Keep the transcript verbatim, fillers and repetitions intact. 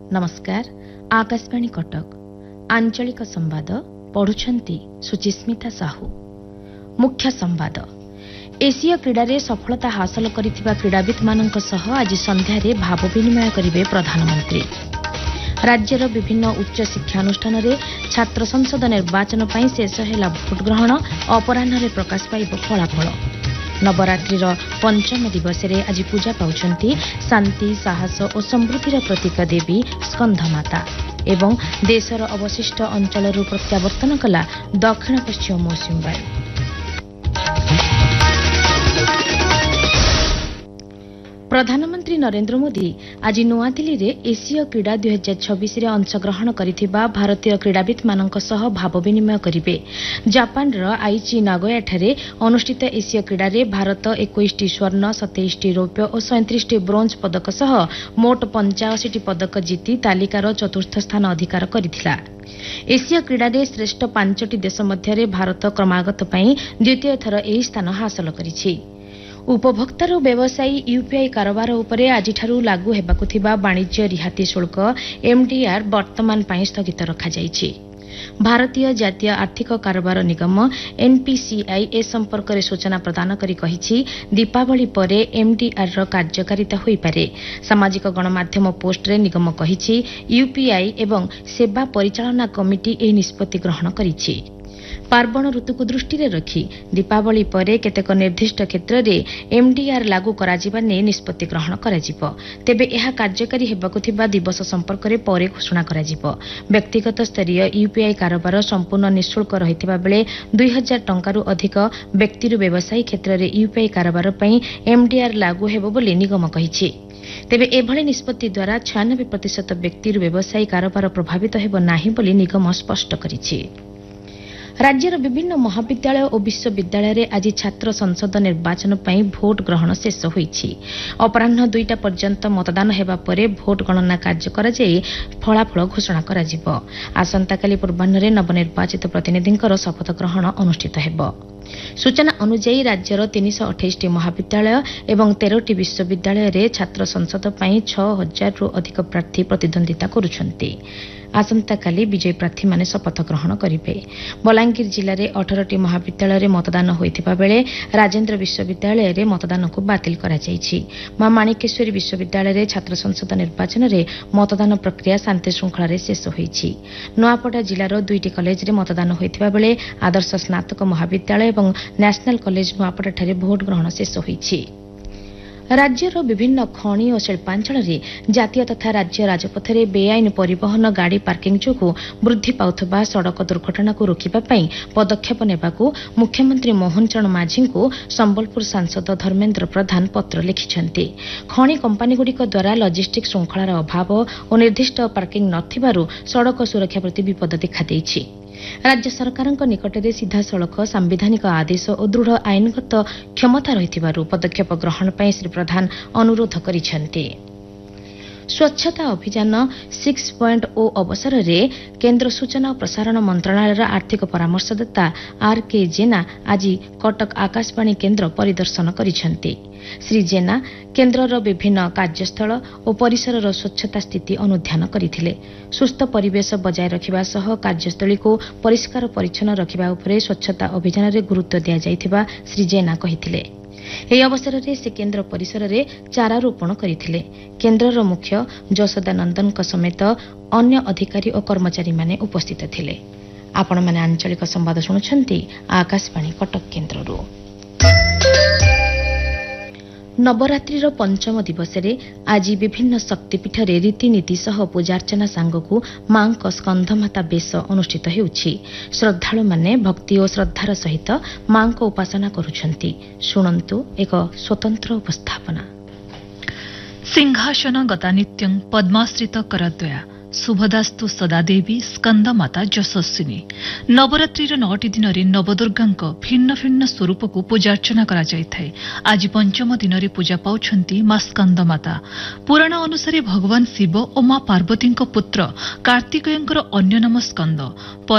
नमस्कार। आकाशवाणी कटक आंचलिक संवाद पढ़ुछंती सुचिस्मिता साहू। मुख्य संवाद। एशिया क्रीडारे सफलता हासिल करिथिबा क्रीडावित मानक सह आज संध्यारे भाव विनिमय करिवे प्रधानमंत्री। राज्यर विभिन्न उच्च शिक्षानुष्ठान रे छात्र संसद निर्वाचन पई शेष हेला भोट ग्रहण। अपराह्न प्रकाश पाइब फलाफल। नवरात्रिर पंचम दिवस रे आज पूजा पाउछंती शांति साहस और समृद्धिर प्रतीक देवी स्कंधमाता। एवं देशर अवशिष्ट अंचलरू प्रत्यावर्तन कला दक्षिण पश्चिम मौसुमी वायु। प्रधानमंत्री नरेंद्र मोदी आज नूआदिल्ली में एशिया क्रीड़ा दुई हजार छब्बीस रे अंशग्रहण करिथिबा भारतीय क्रीडावित मानक सह भाव विनिमय करिवे। जापान आईची नागोयाଠାରେ अनुष्ठित एशिया क्रीड़ा रे भारत इक्कीस स्वर्ण सत्ताईस रौप्य और सैंतीस ब्रोंज पदक सह मोट पचासी पदक जीति तालिकार चतुर्थ स्थान अधिकार करिथिला। एशिया क्रीड़ा रे श्रेष्ठ पांचटी देश मध्य भारत क्रमागत पई द्वितीय थर एही स्थान हासिल करिछि। उपभोक्तार व्यवसायी यूपीआई कारोबार उपरे आजिठारू लागू हेबाकु थिबा वाणिज्य रिहाती शुल्क एमडीआर वर्तमान पई स्थगित रखा जाइछि। भारतीय जातीय आर्थिक कारोबार निगम एनपीसीआई ए संपर्क में सूचना प्रदान करी कहिछि दीपावली परे एमडीआर र कार्यकारिता होई पारे। सामाजिक गणमाध्यम पोस्ट रे निगम कहिछि यूपीआई एवं सेवा परिचालना कमिटी ए निष्पत्ति ग्रहण करिछि। पार्वण ऋतु को दृष्टि रखी दीपावली परे केतेक निर्दिष्ट क्षेत्र में एमडीआर लागू कराजिबा ने निष्पत्ति ग्रहण कराजिबो। तेबे एहा कार्यकारी हेबाकु थिबा दिवस संपर्क में परे घोषणा कराजिबो। व्यक्तिगत स्तरीय यूपीआई कारोबार संपूर्ण निःशुल्क रहितिबा बेले दुई हजार टंकारु अधिक व्यक्तिरु व्यवसायी क्षेत्र में यूपीआई कारोबार पई एमडीआर लागू हेबो बोली निगम कहिछि। तेबे एभଳି निष्पत्ति द्वारा छियानबे प्रतिशत व्यक्तिरु व्यवसायी कारोबार प्रभावित हेबो नाही बोली निगम स्पष्ट करिछि। राज्यर विभिन्न महाविद्यालय और विश्वविद्यालय आज छात्र संसद निर्वाचन पर भोट ग्रहण शेष होईछि। अपराह्न दुईटा पर्यंत मतदान हेबा परे भोट गणना कार्य कराଯାई फलाफल घोषणा कराजिबो। आसंताकाली पूर्वाह्न नवनिर्वाचित प्रतिनिधिंकर शपथ ग्रहण अनुष्ठित हेबो। सूचना अनुसार राज्यर तीन सौ अठाईस महाविद्यालय एवं तेरह विश्वविद्यालय रे छात्र संसद पर छह हजार रु अधिक प्रार्थी प्रतिद्वंदिता करुछंती। आसंताकाली विजयी प्रार्थी माने शपथ ग्रहण करिवे। बलांगीर जिले में अठारह महाविद्यालय रे मतदान होइथिबा बेले राजेंद्र विश्वविद्यालय रे मतदान को बातिल करा जायछि। मां माणिकेश्वरी विश्वविद्यालय रे छात्र संसद निर्वाचन रे मतदान प्रक्रिया शांति श्रृंखला रे शेष होईछि। नुआपड़ा जिलार दुईटी कॉलेज रे मतदान होइथिबा बेले आदर्श स्नातक महाविद्यालय एवं नेशनल कॉलेज नुआपड़ा ठारे भोट ग्रहण शेष होईछि। राज्यर विभिन्न खनि और शिल्पांचल जातीय तथा राज्य राजपथ में बेआईन परिवहन गाड़ी पार्किंग जोगु वृद्धि पाउथबा सड़क दुर्घटना को रोकिबा पई पदक्षेप नेबाकू मुख्यमंत्री मोहन चरण माझी को संबलपुर सांसद धर्मेन्द्र प्रधान पत्र लिखिछंती। खनि कंपनीगुड़िक द्वारा लजिस्टिक श्रृंखलार अभाव और निर्दिष्ट पार्किंग नथिबारु सड़क सुरक्षा प्रति विपद देखा। राज्य सरकार निकट में सीधा सड़क सांविधानिक आदेश और दृढ़ आईनगत क्षमता रहिथिबारु पदक्षेप ग्रहण पर श्री प्रधान अनुरोध करिसेंती। स्वच्छता अभियान सिक्स पॉइंट ओ अवसर में केन्द्र सूचना और प्रसारण मंत्रणालय आर्थिक परामर्शदाता आर के जेना आज कटक आकाशवाणी केन्द्र परिदर्शन करिसेंती। श्री जेना केन्द्रर विभिन्न कार्यस्थल और परिसर स्वच्छता स्थिति अनुध्यान करथिले। सुस्थ परिवेश बजाय रखिबा सह कार्यस्थली को परिष्कार परिच्छन्न रखिबा उपरे स्वच्छता अभियान रे गुरुत्व दिया जायथिबा श्री जेना कहिथिले। ଏହି ଅବସରରେ ସେ କେନ୍ଦ୍ର ପରିସରରେ ଚାରାରୋପଣ କରିଥିଲେ। କେନ୍ଦ୍ରର ମୁଖ୍ୟ ଯଶୋଦା ନନ୍ଦନଙ୍କ ସମେତ ଅନ୍ୟ ଅଧିକାରୀ ଓ କର୍ମଚାରୀମାନେ ଉପସ୍ଥିତ ଥିଲେ। ଆପଣମାନେ ଆଞ୍ଚଳିକ ସମ୍ବାଦ ଶୁଣୁଛନ୍ତି ଆକାଶବାଣୀ କଟକ କେନ୍ଦ୍ରରୁ। नवरात्रिर पंचम दिवस आज विभिन्न शक्तिपीठरे रीतिनीति सह पूजार्चना सांगकू मां स्कंधमाता बेश अनुष्ठित हेउछि। श्रद्धालु माने भक्ति और श्रद्धार सहित मां उपासना करुछंती। शुणन्तु एक स्वतंत्र उपस्थापना। सिंहासन गतानित्यं पद्माश्रित करद्वया शुभदास्तु सदादेवी स्कंदमाता यशस्विनी। नवरात्रिर नौटी दिन में नवदुर्गांक भिन्न भिन्न स्वरूप को पूजार्चना करा जायथाय। आज पंचम दिन में पूजा पाउछंती मां स्कंदमाता। पुराण अनुसारे भगवान शिव और मां पार्वती पुत्र कार्तिकेयंकर अन्य नाम स्कंद।